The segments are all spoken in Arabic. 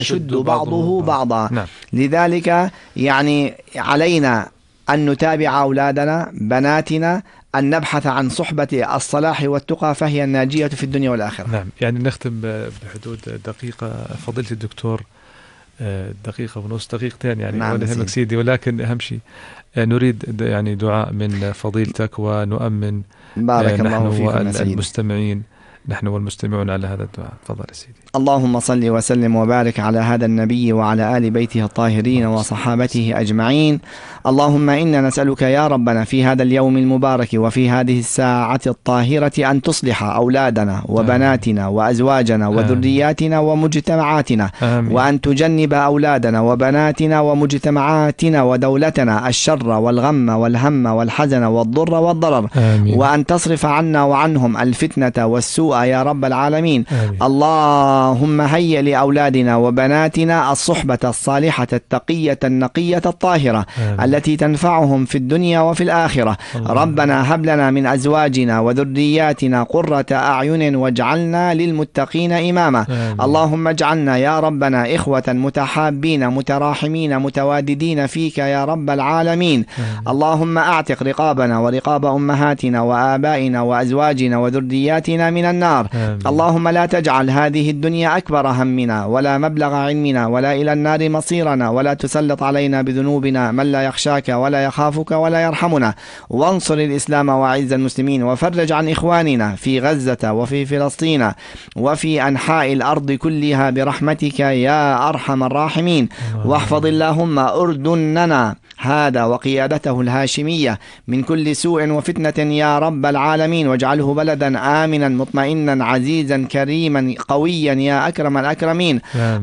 يشد بعضه بعضا. نعم. لذلك يعني علينا أن نتابع أولادنا بناتنا، أن نبحث عن صحبة الصلاح والتقى، فهي الناجية في الدنيا والآخرة. نعم. يعني نختم بحدود دقيقة فضيلة الدكتور، دقيقة ونص، دقيقتين يعني. نعم ولا يهمك سيدي، ولكن أهم شيء نريد يعني دعاء من فضيلتك، ونؤمن بارك الله نحن فيكم سيدي. والمستمعين، نحن والمستمعون على هذا الدعاء. تفضل يا سيدي. اللهم صل وسلم وبارك على هذا النبي وعلى آل بيته الطاهرين وصحابته أجمعين. اللهم إنا نسألك يا ربنا في هذا اليوم المبارك وفي هذه الساعة الطاهرة أن تصلح أولادنا وبناتنا وأزواجنا وذرياتنا ومجتمعاتنا، وأن تجنب أولادنا وبناتنا ومجتمعاتنا ودولتنا الشر والغم والهم والحزن والضر والضرر، وأن تصرف عنا وعنهم الفتنة والسوء يا رب العالمين. اللهم هيئ لأولادنا وبناتنا الصحبة الصالحة التقية النقية الطاهرة التي تنفعهم في الدنيا وفي الآخرة. ربنا هب لنا من أزواجنا وذرياتنا قرة أعين واجعلنا للمتقين إماما. اللهم اجعلنا يا ربنا إخوة متحابين متراحمين متواددين فيك يا رب العالمين. اللهم أعتق رقابنا ورقاب أمهاتنا وآبائنا وأزواجنا وذرياتنا من النار. اللهم لا تجعل هذه الدنيا أكبر همنا ولا مبلغ علمنا ولا إلى النار مصيرنا، ولا تسلط علينا بذنوبنا من لا يخشاك ولا يخافك ولا يرحمنا. وانصر الإسلام وأعز المسلمين، وفرج عن إخواننا في غزة وفي فلسطين وفي أنحاء الأرض كلها برحمتك يا أرحم الراحمين. واحفظ اللهم أردننا هذا وقيادته الهاشمية من كل سوء وفتنة يا رب العالمين، واجعله بلدا آمنا مطمئنا عزيزا كريما قويا يا أكرم الأكرمين.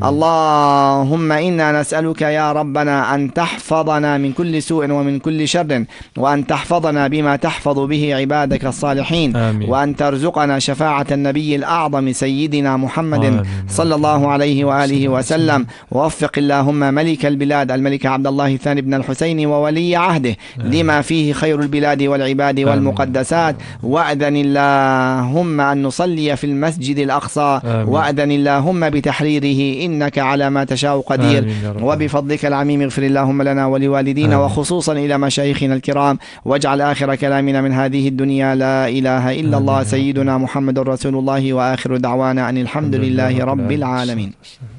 اللهم إنا نسألك يا ربنا أن تحفظنا من كل سوء ومن كل شر، وأن تحفظنا بما تحفظ به عبادك الصالحين، وأن ترزقنا شفاعة النبي الأعظم سيدنا محمد صلى الله عليه وآله وسلم. ووفق اللهم ملك البلاد الملك عبد الله الثاني بن الحسين وولي عهده لما فيه خير البلاد والعباد والمقدسات. وأذن اللهم أن نصلي في المسجد الأقصى، وأذن اللهم بتحريره، إنك على ما تشاء قدير. وبفضلك العميم اغفر اللهم لنا ولوالدينا وخصوصا إلى مشايخنا الكرام، واجعل آخر كلامنا من هذه الدنيا لا إله إلا الله سيدنا محمد رسول الله، وآخر دعوانا أن الحمد لله رب العالمين.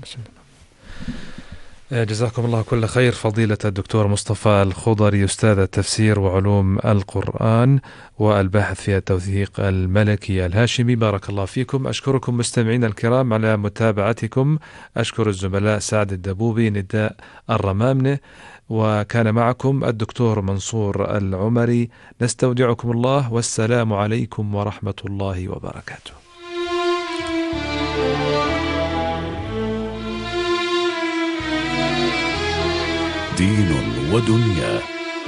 جزاكم الله كل خير فضيلة الدكتور مصطفى الخضري، أستاذ التفسير وعلوم القرآن والباحث في التوثيق الملكي الهاشمي. بارك الله فيكم. أشكركم مستمعين الكرام على متابعتكم. أشكر الزملاء سعد الدبوبي، نداء الرمامنة، وكان معكم الدكتور منصور العمري. نستودعكم الله، والسلام عليكم ورحمة الله وبركاته. دين ودنيا.